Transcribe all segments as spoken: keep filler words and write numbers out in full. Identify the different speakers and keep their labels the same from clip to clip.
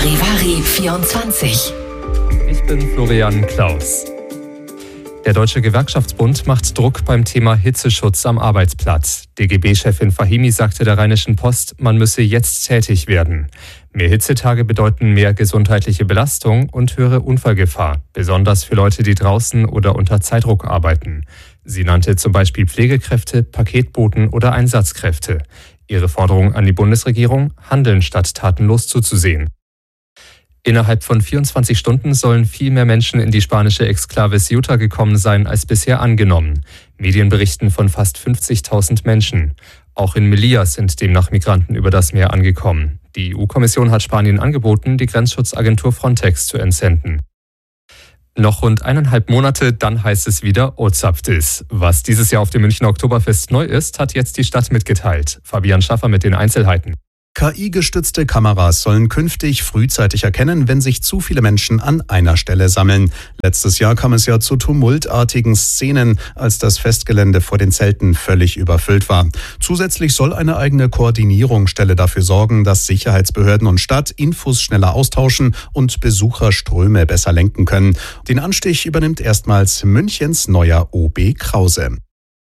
Speaker 1: Charivari vierundzwanzig.
Speaker 2: Ich bin Florian Klaus. Der Deutsche Gewerkschaftsbund macht Druck beim Thema Hitzeschutz am Arbeitsplatz. D G B-Chefin Fahimi sagte der Rheinischen Post, man müsse jetzt tätig werden. Mehr Hitzetage bedeuten mehr gesundheitliche Belastung und höhere Unfallgefahr, besonders für Leute, die draußen oder unter Zeitdruck arbeiten. Sie nannte zum Beispiel Pflegekräfte, Paketboten oder Einsatzkräfte. Ihre Forderung an die Bundesregierung: Handeln statt tatenlos zuzusehen. Innerhalb von vierundzwanzig Stunden sollen viel mehr Menschen in die spanische Exklave Ceuta gekommen sein als bisher angenommen. Medien berichten von fast fünfzigtausend Menschen. Auch in Melilla sind demnach Migranten über das Meer angekommen. Die E U-Kommission hat Spanien angeboten, die Grenzschutzagentur Frontex zu entsenden. Noch rund eineinhalb Monate, dann heißt es wieder Ozapftis. Was dieses Jahr auf dem Münchner Oktoberfest neu ist, hat jetzt die Stadt mitgeteilt. Fabian Schaffer mit den Einzelheiten.
Speaker 3: K I-gestützte Kameras sollen künftig frühzeitig erkennen, wenn sich zu viele Menschen an einer Stelle sammeln. Letztes Jahr kam es ja zu tumultartigen Szenen, als das Festgelände vor den Zelten völlig überfüllt war. Zusätzlich soll eine eigene Koordinierungsstelle dafür sorgen, dass Sicherheitsbehörden und Stadt Infos schneller austauschen und Besucherströme besser lenken können. Den Anstich übernimmt erstmals Münchens neuer O B Krause.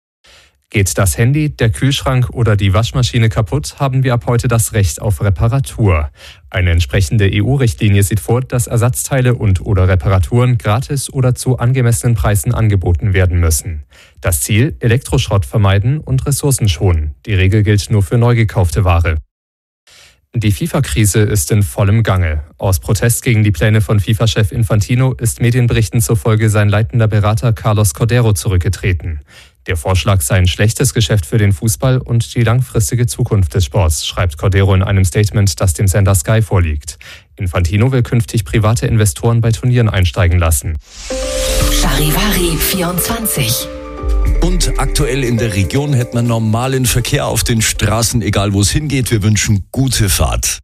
Speaker 2: Geht das Handy, der Kühlschrank oder die Waschmaschine kaputt, haben wir ab heute das Recht auf Reparatur. Eine entsprechende E U-Richtlinie sieht vor, dass Ersatzteile und oder Reparaturen gratis oder zu angemessenen Preisen angeboten werden müssen. Das Ziel: Elektroschrott vermeiden und Ressourcen schonen. Die Regel gilt nur für neu gekaufte Ware. Die FIFA-Krise ist in vollem Gange. Aus Protest gegen die Pläne von FIFA-Chef Infantino ist Medienberichten zufolge sein leitender Berater Carlos Cordeiro zurückgetreten. Der Vorschlag sei ein schlechtes Geschäft für den Fußball und die langfristige Zukunft des Sports, schreibt Cordeiro in einem Statement, das dem Sender Sky vorliegt. Infantino will künftig private Investoren bei Turnieren einsteigen lassen.
Speaker 1: Charivari vierundzwanzig.
Speaker 4: Und aktuell in der Region hätten wir normalen Verkehr auf den Straßen, egal wo es hingeht. Wir wünschen gute Fahrt.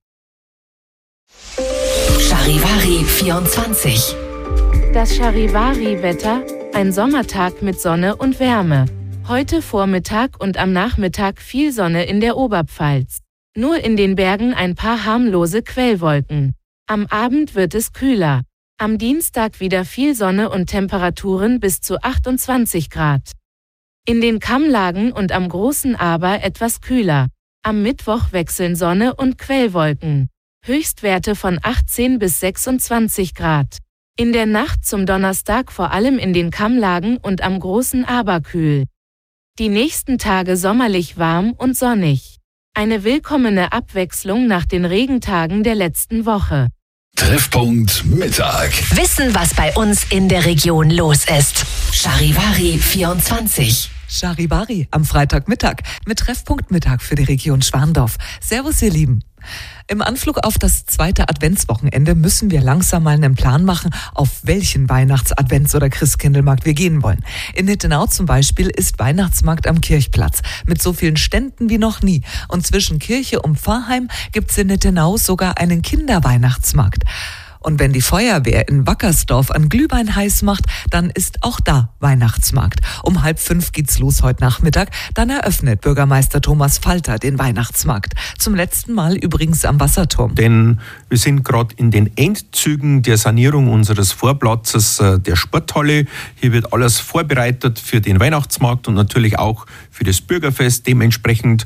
Speaker 1: Charivari vierundzwanzig.
Speaker 5: Das Charivari-Wetter: ein Sommertag mit Sonne und Wärme. Heute Vormittag und am Nachmittag viel Sonne in der Oberpfalz. Nur in den Bergen ein paar harmlose Quellwolken. Am Abend wird es kühler. Am Dienstag wieder viel Sonne und Temperaturen bis zu achtundzwanzig Grad. In den Kammlagen und am Großen Aber etwas kühler. Am Mittwoch wechseln Sonne und Quellwolken. Höchstwerte von achtzehn bis sechsundzwanzig Grad. In der Nacht zum Donnerstag vor allem in den Kammlagen und am Großen Aber kühl. Die nächsten Tage sommerlich warm und sonnig. Eine willkommene Abwechslung nach den Regentagen der letzten Woche.
Speaker 6: Treffpunkt Mittag.
Speaker 1: Wissen, was bei uns in der Region los ist. Charivari vierundzwanzig.
Speaker 7: Charivari am Freitagmittag mit Treffpunkt Mittag für die Region Schwandorf. Servus, ihr Lieben. Im Anflug auf das zweite Adventswochenende müssen wir langsam mal einen Plan machen, auf welchen Weihnachts-, Advents- oder Christkindlmarkt wir gehen wollen. In Nittenau zum Beispiel ist Weihnachtsmarkt am Kirchplatz mit so vielen Ständen wie noch nie. Und zwischen Kirche und Pfarrheim gibt's in Nittenau sogar einen Kinderweihnachtsmarkt. Und wenn die Feuerwehr in Wackersdorf an Glühwein heiß macht, dann ist auch da Weihnachtsmarkt. Um halb fünf geht's los heute Nachmittag. Dann eröffnet Bürgermeister Thomas Falter den Weihnachtsmarkt. Zum letzten Mal übrigens am Wasserturm.
Speaker 8: Denn wir sind gerade in den Endzügen der Sanierung unseres Vorplatzes der Sporthalle. Hier wird alles vorbereitet für den Weihnachtsmarkt und natürlich auch für das Bürgerfest dementsprechend.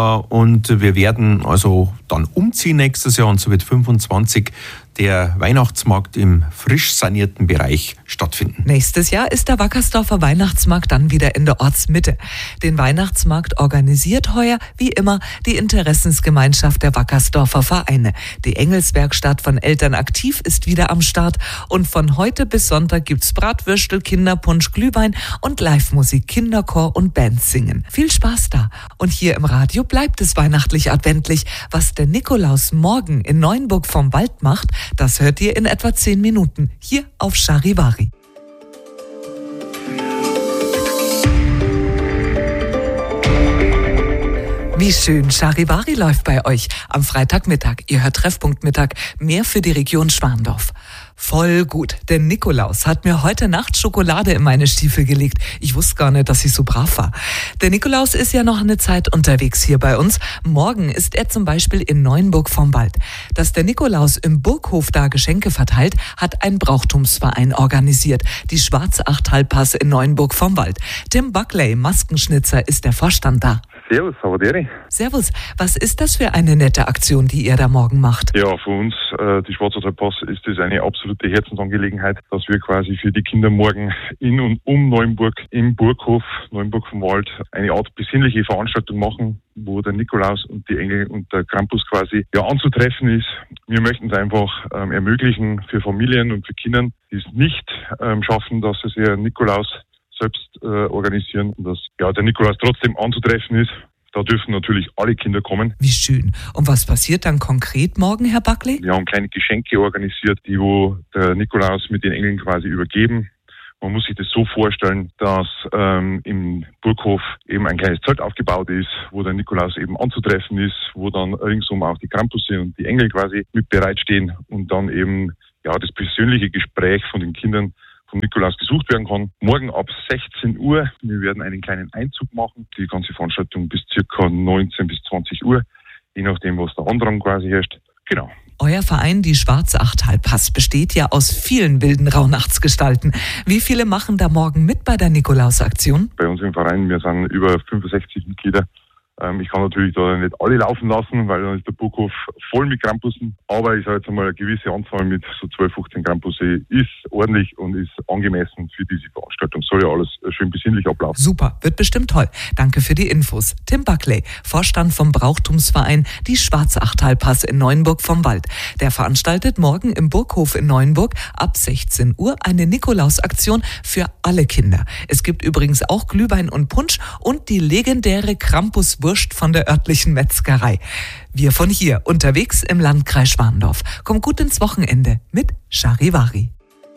Speaker 8: Und wir werden also dann umziehen nächstes Jahr und so wird fünfundzwanzig der Weihnachtsmarkt im frisch sanierten Bereich stattfinden.
Speaker 7: Nächstes Jahr ist der Wackersdorfer Weihnachtsmarkt dann wieder in der Ortsmitte. Den Weihnachtsmarkt organisiert heuer, wie immer, die Interessensgemeinschaft der Wackersdorfer Vereine. Die Engelswerkstatt von Eltern aktiv ist wieder am Start und von heute bis Sonntag gibt's Bratwürstel, Kinderpunsch, Glühwein und Live-Musik, Kinderchor und Bands singen. Viel Spaß da! Und hier im Radio bleibt es weihnachtlich adventlich. Was der Nikolaus morgen in Neuenburg vom Wald macht, das hört ihr in etwa zehn Minuten hier auf Charivari. Wie schön, Charivari läuft bei euch am Freitagmittag. Ihr hört Treffpunkt Mittag, mehr für die Region Schwandorf. Voll gut, der Nikolaus hat mir heute Nacht Schokolade in meine Stiefel gelegt. Ich wusste gar nicht, dass ich so brav war. Der Nikolaus ist ja noch eine Zeit unterwegs hier bei uns. Morgen ist er zum Beispiel in Neuenburg vom Wald. Dass der Nikolaus im Burghof da Geschenke verteilt, hat ein Brauchtumsverein organisiert. Die Schwarze Achthalbpass in Neuenburg vom Wald. Tim Buckley, Maskenschnitzer, ist der Vorstand da.
Speaker 9: Servus, Savaderi.
Speaker 7: Servus, was ist das für eine nette Aktion, die ihr da morgen macht?
Speaker 9: Ja, für uns, äh, die Schwarze Achthalbpass, ist das eine absolute Herzensangelegenheit, dass wir quasi für die Kinder morgen in und um Neuenburg im Burghof, Neuenburg vom Wald, eine Art besinnliche Veranstaltung machen, wo der Nikolaus und die Engel und der Krampus quasi ja anzutreffen ist. Wir möchten es einfach ähm, ermöglichen für Familien und für Kinder, die es nicht ähm, schaffen, dass sie sich Nikolaus selbst äh, organisieren und dass ja, der Nikolaus trotzdem anzutreffen ist. Da dürfen natürlich alle Kinder kommen.
Speaker 7: Wie schön. Und was passiert dann konkret morgen, Herr Buckley?
Speaker 9: Wir haben kleine Geschenke organisiert, die wo der Nikolaus mit den Engeln quasi übergeben. Man muss sich das so vorstellen, dass ähm, im Burghof eben ein kleines Zelt aufgebaut ist, wo der Nikolaus eben anzutreffen ist, wo dann ringsum auch die Krampusse und die Engel quasi mit bereitstehen und dann eben ja das persönliche Gespräch von den Kindern vom Nikolaus gesucht werden kann. Morgen ab sechzehn Uhr. Wir werden einen kleinen Einzug machen. Die ganze Veranstaltung bis circa neunzehn bis zwanzig Uhr, je nachdem, was der Andrang quasi herrscht. Genau.
Speaker 7: Euer Verein, die Schwarze Achthalbpass, besteht ja aus vielen wilden Rauhnachtsgestalten. Wie viele machen da morgen mit bei der Nikolaus-Aktion?
Speaker 9: Bei uns im Verein, wir sind über fünfundsechzig Mitglieder. Ich kann natürlich da nicht alle laufen lassen, weil dann ist der Burghof voll mit Krampussen. Aber ich sage jetzt einmal, eine gewisse Anzahl mit so zwölf, fünfzehn Krampusse ist ordentlich und ist angemessen für diese Veranstaltung. Soll ja alles schön besinnlich ablaufen.
Speaker 7: Super, wird bestimmt toll. Danke für die Infos. Tim Buckley, Vorstand vom Brauchtumsverein Die Schwarze Achthalbpass in Neuenburg vom Wald. Der veranstaltet morgen im Burghof in Neuenburg ab sechzehn Uhr eine Nikolaus-Aktion für alle Kinder. Es gibt übrigens auch Glühwein und Punsch und die legendäre Krampuswurst von der örtlichen Metzgerei. Wir von hier, unterwegs im Landkreis Schwandorf. Kommt gut ins Wochenende mit Charivari.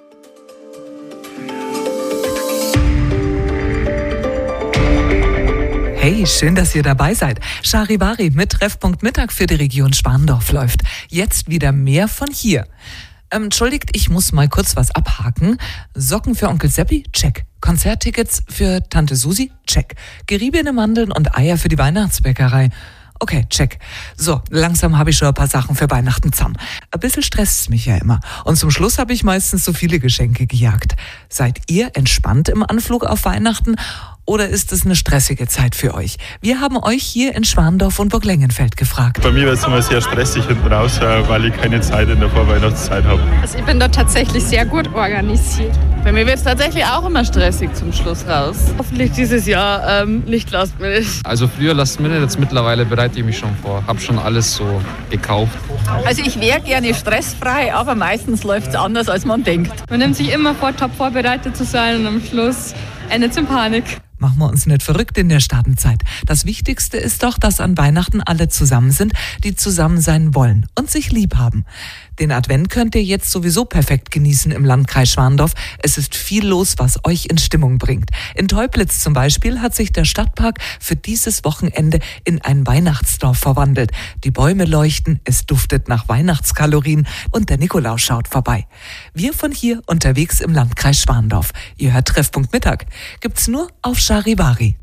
Speaker 7: Hey, schön, dass ihr dabei seid. Charivari mit Treffpunkt Mittag für die Region Schwandorf läuft. Jetzt wieder mehr von hier. Ähm, entschuldigt, ich muss mal kurz was abhaken. Socken für Onkel Seppi? Check. Konzerttickets für Tante Susi? Check. Geriebene Mandeln und Eier für die Weihnachtsbäckerei? Okay, check. So, langsam habe ich schon ein paar Sachen für Weihnachten zusammen. Ein bisschen stresst es mich ja immer. Und zum Schluss habe ich meistens so viele Geschenke gejagt. Seid ihr entspannt im Anflug auf Weihnachten? Oder ist es eine stressige Zeit für euch? Wir haben euch hier in Schwandorf und Burglengenfeld gefragt.
Speaker 10: Bei mir wird es immer sehr stressig hinten raus, weil ich keine Zeit in der Vorweihnachtszeit habe.
Speaker 11: Also ich bin da tatsächlich sehr gut organisiert. Bei mir wird es tatsächlich auch immer stressig zum Schluss raus. Hoffentlich dieses Jahr ähm, nicht Last Minute.
Speaker 12: Also früher Last Minute, jetzt mittlerweile bereite ich mich schon vor. Hab schon alles so gekauft.
Speaker 13: Also ich wäre gerne stressfrei, aber meistens läuft es anders, als man denkt.
Speaker 11: Man nimmt sich immer vor, top vorbereitet zu sein und am Schluss endet es in Panik.
Speaker 7: Machen wir uns nicht verrückt in der Startenzeit. Das Wichtigste ist doch, dass an Weihnachten alle zusammen sind, die zusammen sein wollen und sich lieb haben. Den Advent könnt ihr jetzt sowieso perfekt genießen im Landkreis Schwandorf. Es ist viel los, was euch in Stimmung bringt. In Teublitz zum Beispiel hat sich der Stadtpark für dieses Wochenende in ein Weihnachtsdorf verwandelt. Die Bäume leuchten, es duftet nach Weihnachtskalorien und der Nikolaus schaut vorbei. Wir von hier unterwegs im Landkreis Schwandorf. Ihr hört Treffpunkt Mittag. Gibt's nur auf Charivari.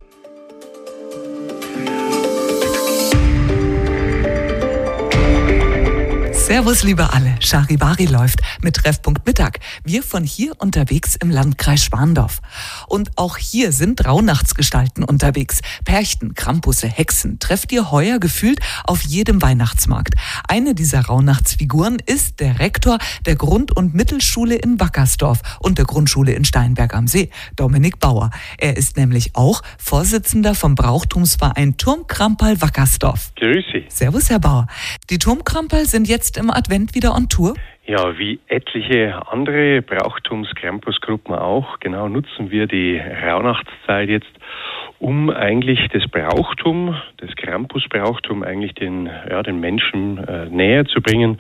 Speaker 7: Servus, liebe alle. Charivari läuft mit Treffpunkt Mittag. Wir von hier unterwegs im Landkreis Schwandorf. Und auch hier sind Rauhnachtsgestalten unterwegs. Perchten, Krampusse, Hexen trefft ihr heuer gefühlt auf jedem Weihnachtsmarkt. Eine dieser Rauhnachtsfiguren ist der Rektor der Grund- und Mittelschule in Wackersdorf und der Grundschule in Steinberg am See, Dominik Bauer. Er ist nämlich auch Vorsitzender vom Brauchtumsverein Turmkramperl Wackersdorf.
Speaker 14: Grüß Sie.
Speaker 7: Servus, Herr Bauer. Die Turmkramperl sind jetzt im Advent wieder on Tour?
Speaker 14: Ja, wie etliche andere Brauchtums-Krampusgruppen auch, genau, nutzen wir die Rauhnachtszeit jetzt, um eigentlich das Brauchtum, das Krampusbrauchtum eigentlich den, ja, den Menschen äh, näher zu bringen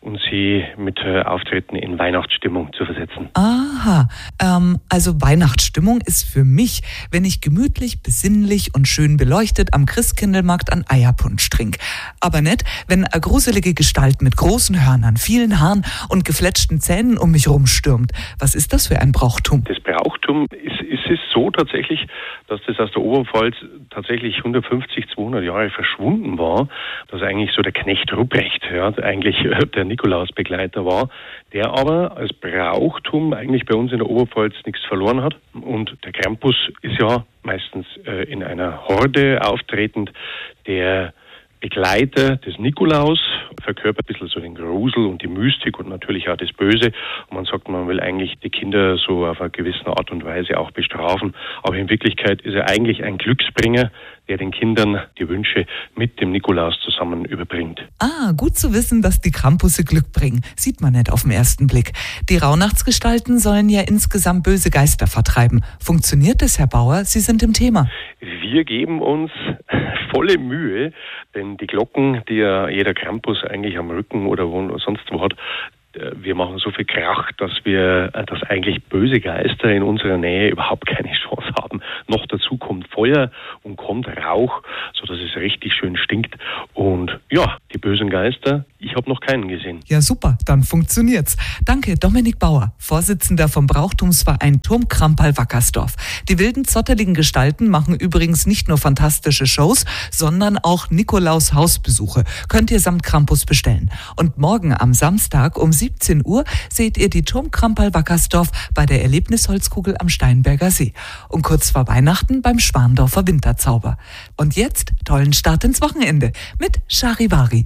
Speaker 14: und sie mit äh, Auftritten in Weihnachtsstimmung zu versetzen.
Speaker 7: Aha, ähm, also Weihnachtsstimmung ist für mich, wenn ich gemütlich, besinnlich und schön beleuchtet am Christkindlmarkt an Eierpunsch trinke. Aber nicht, wenn eine gruselige Gestalt mit großen Hörnern, vielen Haaren und gefletschten Zähnen um mich rumstürmt. Was ist das für ein Brauchtum?
Speaker 14: Das Brauchtum ist, ist es so tatsächlich, dass das aus der Oberpfalz tatsächlich hundertfünfzig, zweihundert Jahre verschwunden war, dass eigentlich so der Knecht Ruprecht, ja, eigentlich der Nikolausbegleiter war, der aber als Brauchtum eigentlich bei uns in der Oberpfalz nichts verloren hat. Und der Krampus ist ja meistens äh, in einer Horde auftretend, der Begleiter des Nikolaus, verkörpert ein bisschen so den Grusel und die Mystik und natürlich auch das Böse. Und man sagt, man will eigentlich die Kinder so auf eine gewisse Art und Weise auch bestrafen. Aber in Wirklichkeit ist er eigentlich ein Glücksbringer, der den Kindern die Wünsche mit dem Nikolaus zusammen überbringt.
Speaker 7: Ah, gut zu wissen, dass die Krampusse Glück bringen. Sieht man nicht auf den ersten Blick. Die Rauhnachtsgestalten sollen ja insgesamt böse Geister vertreiben. Funktioniert das, Herr Bauer? Sie sind im Thema.
Speaker 14: Wir geben uns volle Mühe, denn die Glocken, die ja jeder Krampus eigentlich am Rücken oder wo sonst wo hat, wir machen so viel Krach, dass wir, dass eigentlich böse Geister in unserer Nähe überhaupt keine Chance haben. Noch dazu kommt Feuer und kommt Rauch, sodass es richtig schön stinkt. Und ja, die bösen Geister, ich habe noch keinen gesehen.
Speaker 7: Ja, super, dann funktioniert's. Danke, Dominik Bauer, Vorsitzender vom Brauchtumsverein Turmkrampal Wackersdorf. Die wilden, zotteligen Gestalten machen übrigens nicht nur fantastische Shows, sondern auch Nikolaus Hausbesuche. Könnt ihr samt Krampus bestellen. Und morgen am Samstag um siebzehn Uhr seht ihr die Turmkrampal Wackersdorf bei der Erlebnisholzkugel am Steinberger See. Und kurz vor Weihnachten beim Schwandorfer Winterzauber. Und jetzt tollen Start ins Wochenende mit Charivari.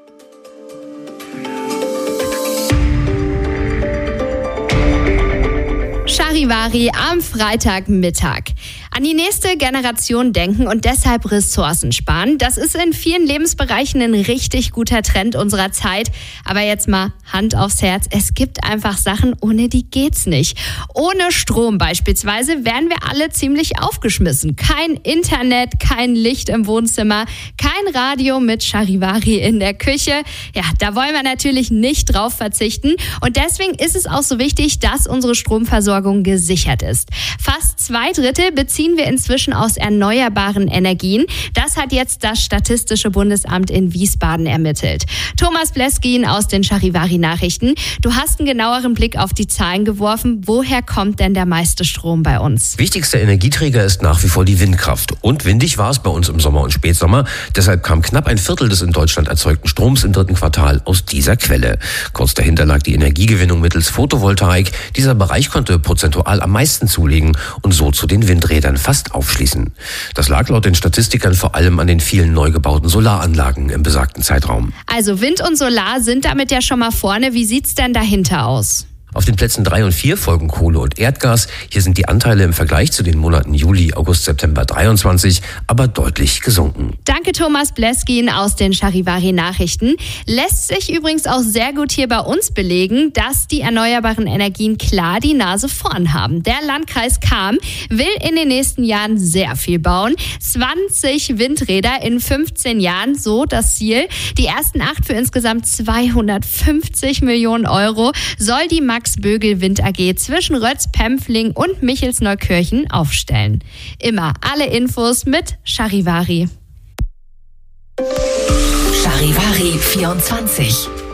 Speaker 15: Charivari am Freitagmittag. An die nächste Generation denken und deshalb Ressourcen sparen. Das ist in vielen Lebensbereichen ein richtig guter Trend unserer Zeit. Aber jetzt mal Hand aufs Herz. Es gibt einfach Sachen, ohne die geht's nicht. Ohne Strom beispielsweise wären wir alle ziemlich aufgeschmissen. Kein Internet, kein Licht im Wohnzimmer, kein Radio mit Charivari in der Küche. Ja, da wollen wir natürlich nicht drauf verzichten. Und deswegen ist es auch so wichtig, dass unsere Stromversorgung gesichert ist. Fast zwei Drittel beziehen wir inzwischen aus erneuerbaren Energien. Das hat jetzt das Statistische Bundesamt in Wiesbaden ermittelt. Thomas Bleskin aus den Charivari-Nachrichten. Du hast einen genaueren Blick auf die Zahlen geworfen. Woher kommt denn der meiste Strom bei uns?
Speaker 16: Wichtigster Energieträger ist nach wie vor die Windkraft. Und windig war es bei uns im Sommer und Spätsommer. Deshalb kam knapp ein Viertel des in Deutschland erzeugten Stroms im dritten Quartal aus dieser Quelle. Kurz dahinter lag die Energiegewinnung mittels Photovoltaik. Dieser Bereich konnte prozentual am meisten zulegen und so zu den Windrädern fast aufschließen. Das lag laut den Statistikern vor allem an den vielen neu gebauten Solaranlagen im besagten Zeitraum.
Speaker 15: Also Wind und Solar sind damit ja schon mal vorne. Wie sieht's denn dahinter aus?
Speaker 16: Auf den Plätzen drei und vier folgen Kohle und Erdgas. Hier sind die Anteile im Vergleich zu den Monaten Juli, August, September dreiundzwanzig aber deutlich gesunken.
Speaker 15: Danke Thomas Bleskin aus den Charivari-Nachrichten. Lässt sich übrigens auch sehr gut hier bei uns belegen, dass die erneuerbaren Energien klar die Nase vorn haben. Der Landkreis Cham will in den nächsten Jahren sehr viel bauen. zwanzig Windräder in fünfzehn Jahren, so das Ziel. Die ersten acht für insgesamt zweihundertfünfzig Millionen Euro soll die Max Bögel Wind A G zwischen Rötz, Pempfling und Michelsneukirchen aufstellen. Immer alle Infos mit Charivari.
Speaker 1: Charivari vierundzwanzig.